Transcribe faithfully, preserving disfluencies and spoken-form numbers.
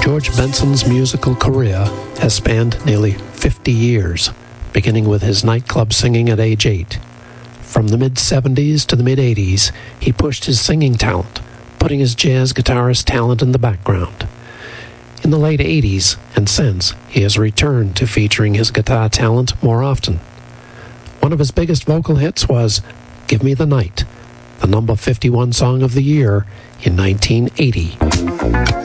George Benson's musical career has spanned nearly fifty years, beginning with his nightclub singing at age eight. From the mid-seventies to the mid-eighties, he pushed his singing talent, putting his jazz guitarist talent in the background. In the late eighties and since, he has returned to featuring his guitar talent more often. One of his biggest vocal hits was Give Me the Night, the number fifty-one song of the year in nineteen eighty.